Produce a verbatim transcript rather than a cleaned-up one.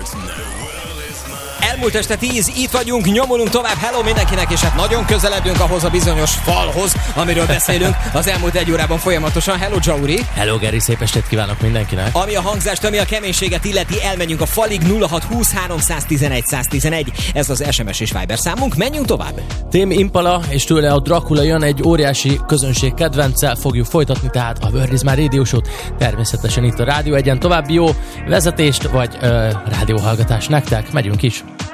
Elmúlt este tíz, itt vagyunk, nyomulunk tovább, hello mindenkinek, és hát nagyon közeledünk ahhoz a bizonyos falhoz, amiről beszélünk az elmúlt egy órában folyamatosan. Hello Jauri! Hello Geri, szép estét kívánok mindenkinek! Ami a hangzást, ami a keménységet illeti, elmenjünk a falig. Nulla hat húsz háromszáztizenegy száztizenegy, ez az es em es és Viber számunk, menjünk tovább! Tame Impala és tőle a Dracula jön, egy óriási közönség kedvenccel fogjuk folytatni, tehát a Word is My Radio Show-t, természetesen itt a Rádió Egyen. További jó vezetést vagy ö, rádióhallgatást nektek, megyünk is!